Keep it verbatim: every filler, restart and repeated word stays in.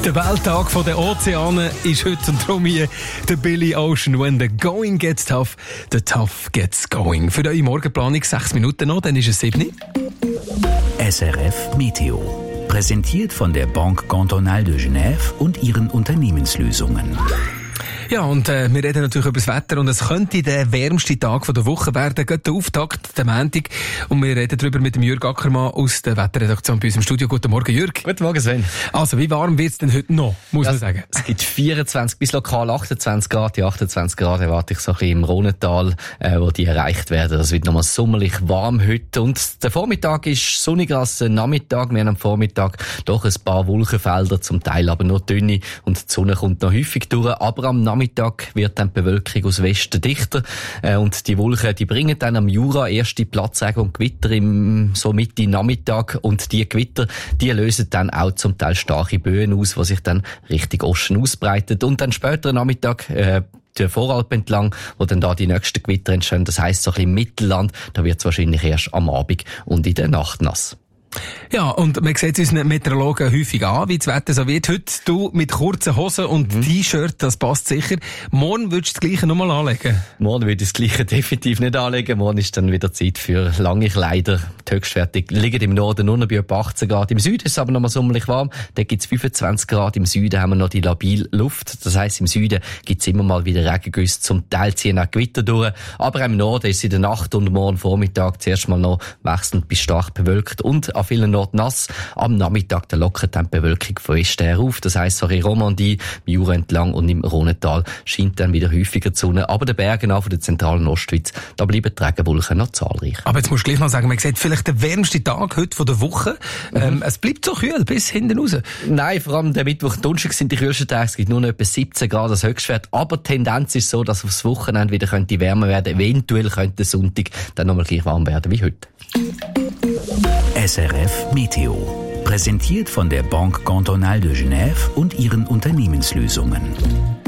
Der Welttag der Ozeane ist heute und darum hier der Billy Ocean. When the going gets tough, the tough gets going. Für eure Morgenplanung sechs Minuten noch, dann ist es sieben. S R F Meteo. Präsentiert von der Banque Cantonale de Genève und ihren Unternehmenslösungen. Ja, und äh, wir reden natürlich über das Wetter und es könnte der wärmste Tag von der Woche werden, gerade der Auftakt, der Montag. Und wir reden darüber mit dem Jürg Ackermann aus der Wetterredaktion bei uns im Studio. Guten Morgen, Jürg. Guten Morgen, Sven. Also, wie warm wird's denn heute noch, muss ja, man sagen? Es gibt vierundzwanzig bis lokal achtundzwanzig Grad. Die achtundzwanzig Grad erwarte ich so ein bisschen im Rhonental, äh, wo die erreicht werden. Das wird nochmal sommerlich warm heute. Und der Vormittag ist sonniger als der Nachmittag. Wir haben am Vormittag doch ein paar Wolkenfelder, zum Teil aber nur dünne. Und die Sonne kommt noch häufig durch. Aber am Nachmittag wird dann die Bewölkung aus Westen dichter. Äh, und die Wolken, die bringen dann am Jura erste Platzregen und Gewitter im, so Mitte Nachmittag. Und die Gewitter, die lösen dann auch zum Teil starke Böen aus, die sich dann Richtung Osten ausbreitet. Und dann später am Nachmittag, äh, der Voralp entlang, wo dann da die nächsten Gewitter entstehen. Das heisst, so ein bisschen im Mittelland, da wird es wahrscheinlich erst am Abend und in der Nacht nass. Ja, und man sieht es unseren Meteorologen häufig an, wie das Wetter so wird. Heute du mit kurzen Hosen und mhm. T-Shirt, das passt sicher. Morgen würdest du das Gleiche nochmal anlegen? Morgen würde ich das Gleiche definitiv nicht anlegen. Morgen ist dann wieder Zeit für lange Kleider. Die Höchstwerte liegen im Norden nur noch bei etwa achtzehn Grad. Im Süden ist es aber noch mal sommerlich warm. Da gibt es fünfundzwanzig Grad. Im Süden haben wir noch die labile Luft. Das heisst, im Süden gibt es immer mal wieder Regengüsse. Zum Teil ziehen auch Gewitter durch. Aber im Norden ist es in der Nacht und morgen Vormittag zuerst mal noch wechselnd bis stark bewölkt und an vielen Orten nass. Am Nachmittag da lockert dann die Bewölkung von Westen her auf. Das heisst, auch in Romandie, im Jura entlang und im Rhonental scheint dann wieder häufiger die Sonne. Aber den Bergen auch von der zentralen Ostschweiz, da bleiben die Regenwolken noch zahlreich. Aber jetzt musst du gleich noch sagen, man sieht vielleicht der wärmste Tag heute von der Woche. Mhm. Ähm, es bleibt so kühl bis hinten raus. Nein, vor allem der Mittwoch und Donnerstag sind die kühlsten Tage. Es gibt nur noch etwa siebzehn Grad als Höchstwert. Aber die Tendenz ist so, dass aufs Wochenende wieder könnte wärmer werden. Eventuell könnte der Sonntag dann nochmal gleich warm werden wie heute. S R F Meteo. Präsentiert von der Banque Cantonale de Genève und ihren Unternehmenslösungen.